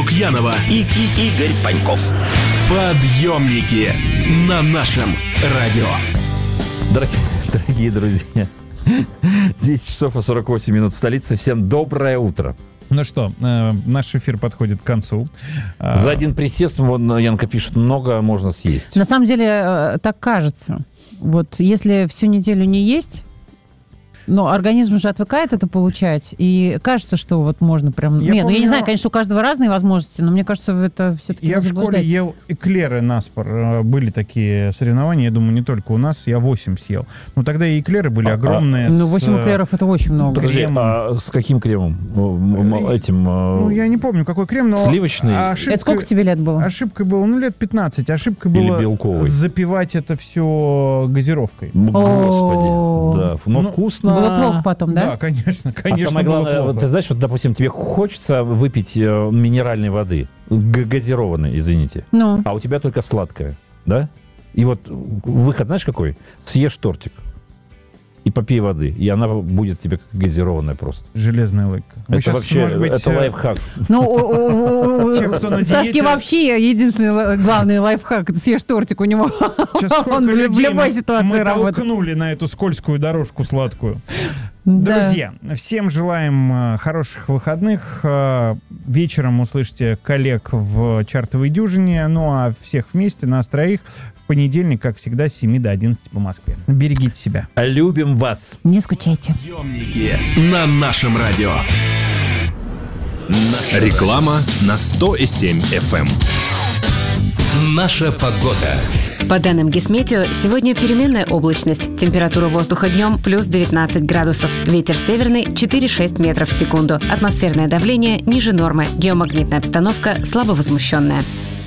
Лукьянова и Игорь Паньков. Подъемники на нашем радио. Дорогие друзья, 10 часов и 48 минут в столице. Всем доброе утро. Ну что, наш эфир подходит к концу. За один присест, вон Янка пишет, много можно съесть. На самом деле, так кажется. Вот если всю неделю не есть, но организм уже отвыкает это получать, и кажется, что вот можно прям... Я не знаю, конечно, у каждого разные возможности, но мне кажется, это все-таки я в школе ел эклеры наспор. Были такие соревнования, я думаю, не только у нас. Я 8 съел. Но тогда и эклеры были огромные. Ну, 8 эклеров — это очень много. Подожди, а с каким кремом? Ну, я не помню, какой крем, но... Сливочный? Это сколько тебе лет было? Ошибкой было, лет 15. Ошибкой было белковый? Запивать это все газировкой. Господи, да. Но вкусно. Было плохо потом, да? Да, конечно. А самое главное, ты знаешь, вот, допустим, тебе хочется выпить минеральной воды, газированной, извините, а у тебя только сладкая, да? И вот выход, знаешь, какой? Съешь тортик и попей воды, и она будет тебе как газированная просто. Железная логика. Это вообще, это лайфхак. Ну, Сашке вообще единственный главный лайфхак — съешь тортик, у него он в любой ситуации работает. Мы толкнули на эту скользкую дорожку сладкую. Друзья, всем желаем хороших выходных. Вечером услышите коллег в чартовой дюжине. Ну а всех вместе, нас троих, в понедельник, как всегда, с 7 до 11 по Москве. Берегите себя. Любим вас. Не скучайте. Подъемники на нашем радио. Реклама на 100,7 FM. Наша погода. По данным Гисметео, сегодня переменная облачность. Температура воздуха днем плюс 19 градусов. Ветер северный 4-6 метров в секунду. Атмосферное давление ниже нормы. Геомагнитная обстановка слабо возмущенная.